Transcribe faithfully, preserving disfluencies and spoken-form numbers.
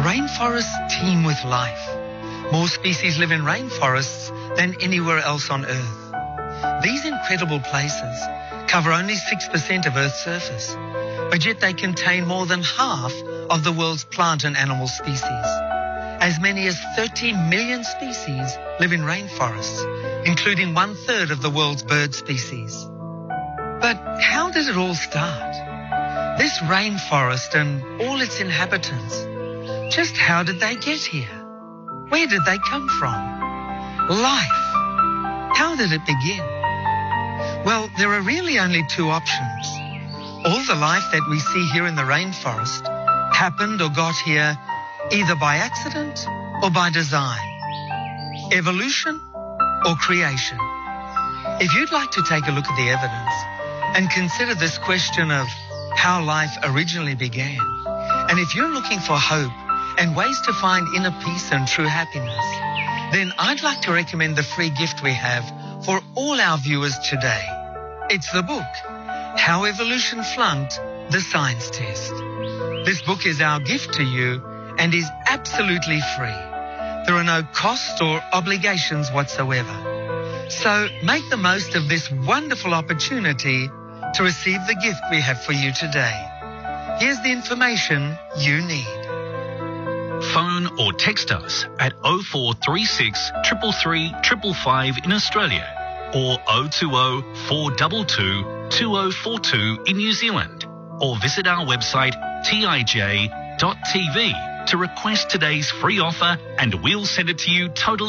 Rainforests teem with life. More species live in rainforests than anywhere else on Earth. These incredible places cover only six percent of Earth's surface, but yet they contain more than half of the world's plant and animal species. As many as thirty million species live in rainforests, including one third of the world's bird species. But how did it all start? This rainforest and all its inhabitants, just how did they get here? Where did they come from? Life. How did it begin? Well, there are really only two options. All the life that we see here in the rainforest happened or got here either by accident or by design. Evolution or creation. If you'd like to take a look at the evidence and consider this question of how life originally began, and if you're looking for hope and ways to find inner peace and true happiness, then I'd like to recommend the free gift we have for all our viewers today. It's the book, How Evolution Flunked the Science Test. This book is our gift to you and is absolutely free. There are no costs or obligations whatsoever. So make the most of this wonderful opportunity to receive the gift we have for you today. Here's the information you need. Phone or text us at oh four three six, three three three, five five in Australia or oh two oh, four two two, two oh four two in New Zealand, or visit our website T I J dot T V to request today's free offer and we'll send it to you totally